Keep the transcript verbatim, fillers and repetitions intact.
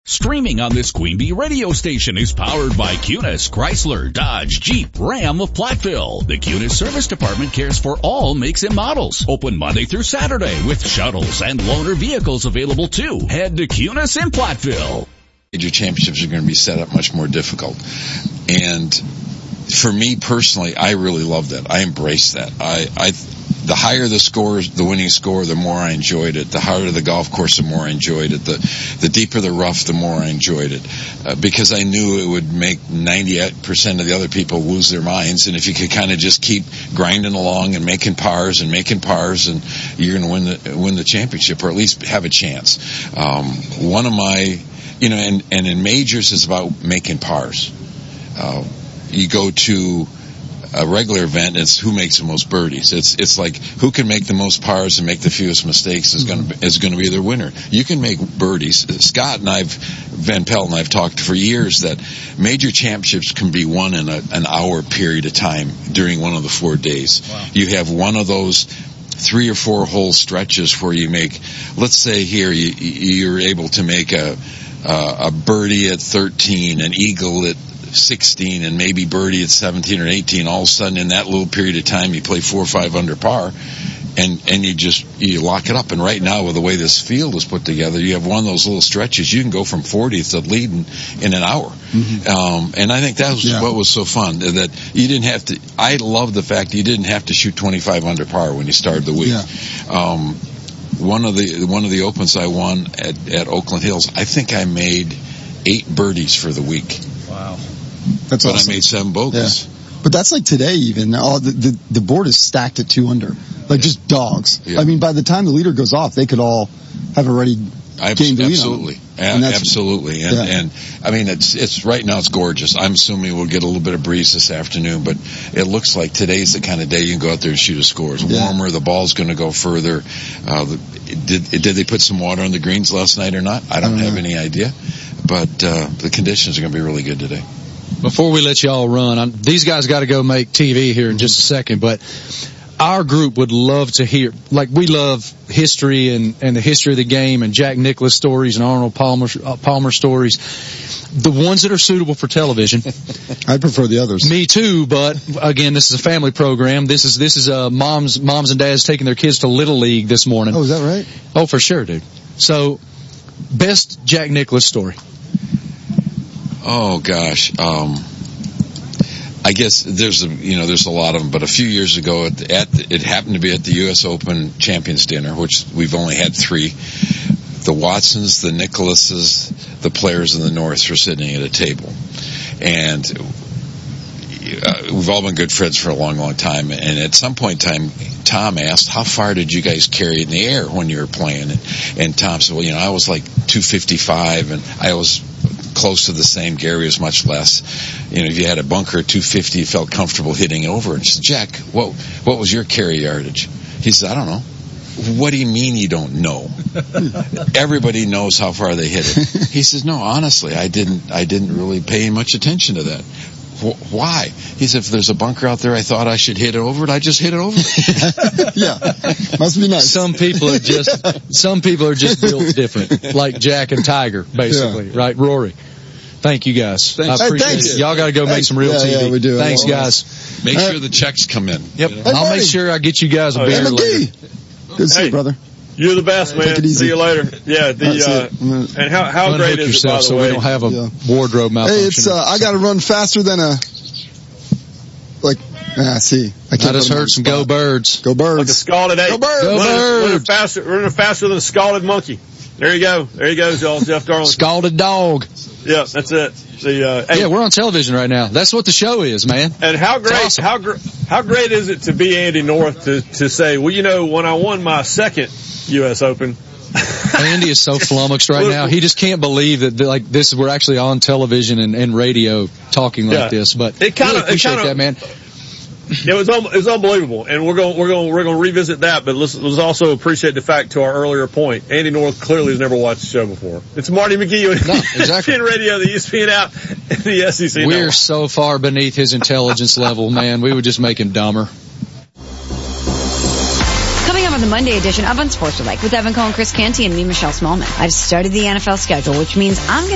Streaming on this Queen Bee radio station is powered by Cunis, Chrysler, Dodge, Jeep, Ram of Platteville. The Cunis Service Department cares for all makes and models. Open Monday through Saturday with shuttles and loaner vehicles available too. Head to Cunis in Platteville. Major championships are going to be set up much more difficult. And for me personally, I really love that. I embrace that. I, I, the higher the score, the winning score, the more I enjoyed it. The harder the golf course, the more I enjoyed it. The, the deeper the rough, the more I enjoyed it. Uh, because I knew it would make ninety percent of the other people lose their minds. And if you could kind of just keep grinding along and making pars and making pars, and you're going to win the, win the championship, or at least have a chance. Um, one of my, you know, and, and in majors it's about making pars. Uh, you go to a regular event, it's who makes the most birdies. It's it's like who can make the most pars and make the fewest mistakes is going to is going to be their winner. You can make birdies. Scott and I've Van Pelt and I've talked for years that major championships can be won in a, an hour period of time during one of the four days. Wow. You have one of those three or four hole stretches where you make, let's say here you, you're able to make a uh, a birdie at thirteen, an eagle at sixteen, and maybe birdie at seventeen or eighteen. All of a sudden in that little period of time you play four or five under par, and and you just you lock it up. And right now with the way this field is put together, you have one of those little stretches you can go from fortieth to leading in an hour. Mm-hmm. um and I think that was yeah. what was so fun, that you didn't have to. I love the fact that you didn't have to shoot twenty-five under par when you started the week. yeah. um one of the one of the opens I won at, at Oakland Hills, I think I made eight birdies for the week. Wow. That's but awesome. I made seven bogeys. Yeah. But that's like today even. All the, the the board is stacked at two under. Like just dogs. Yeah. I mean, by the time the leader goes off, they could all have already gained the lead. Absolutely. And absolutely. And, yeah. and I mean, it's it's right now it's gorgeous. I'm assuming we'll get a little bit of breeze this afternoon, but it looks like today's the kind of day you can go out there and shoot a score. It's yeah. warmer. The ball's going to go further. Uh, the, did did they put some water on the greens last night or not? I don't, I don't have know. any idea. But uh, the conditions are going to be really good today. Before we let you all run, I'm, these guys got to go make T V here in just a second, but our group would love to hear, like we love history and, and the history of the game and Jack Nicklaus stories and Arnold Palmer, uh, Palmer stories. The ones that are suitable for television. I prefer the others. Me too, but again, this is a family program. This is, this is, uh, moms, moms and dads taking their kids to Little League this morning. Oh, is that right? Oh, for sure, dude. So, best Jack Nicklaus story. Oh gosh, um, I guess there's a you know there's a lot of them, but a few years ago at, the, at the, it happened to be at the U S Open Champions Dinner, which we've only had three. The Watsons, the Nicklauses, the players in the North were sitting at a table, and uh, we've all been good friends for a long, long time. And at some point in time, Tom asked, "How far did you guys carry it in the air when you were playing?" And, and Tom said, "Well, you know, I was like two fifty-five, and I was close to the same. Gary was much less. You know, if you had a bunker at two fifty, you felt comfortable hitting over." And she said, "Jack, what what was your carry yardage?" He said, "I don't know." "What do you mean you don't know? Everybody knows how far they hit it." He says, "No, honestly, I didn't. I didn't really pay much attention to that." "Why?" He said, "If there's a bunker out there I thought I should hit it over it, I just hit it over it." Yeah, must be nice. Some people are just some people are just built different, like Jack and Tiger, basically, yeah. Right? Rory. Thank you guys. Thanks. I appreciate hey, it. Y'all got to go thanks. make some real yeah, T V. Yeah, we do. Thanks, guys. Make sure the checks come in. Yep. You know? Hey, I'll buddy. make sure I get you guys a Oh, beer yeah. later. Good to see hey, you, brother. You're the best, man. See you later. Yeah, the uh, and how how Unhook great is yourself it, by the so way? we don't have a yeah. wardrobe malfunction. Hey, it's uh, I got to run faster than a like. Ah, see, I can't. I just heard some go birds. Go birds. Like a scalded ape. Go birds. Go running, birds. Running faster, running faster than a scalded monkey. There you go. There you go, y'all. Jeff Darlington. Scalded dog. Yeah, that's it. The, uh, hey, yeah, we're on television right now. That's what the show is, man. And how great, awesome. how great, how great is it to be Andy North to to say, well, you know, when I won my second U S Open. Andy is so flummoxed right now. He just can't believe that, like, this, we're actually on television and, and radio talking like yeah. this. But it kind of, really appreciate it kinda, that, man. It was it was unbelievable, and we're going we're going we're going to revisit that. But let's, let's also appreciate the fact, to our earlier point, Andy North clearly has never watched the show before. It's Marty McGee on no, exactly. E S P N Radio, the E S P N app, and the S E C. We're network. so far beneath his intelligence level, man. We would just make him dumber. Coming up on the Monday edition of Unsportsmanlike with Evan Cohen, Chris Canty, and me, Michelle Smallman. I've started the N F L schedule, which means I'm going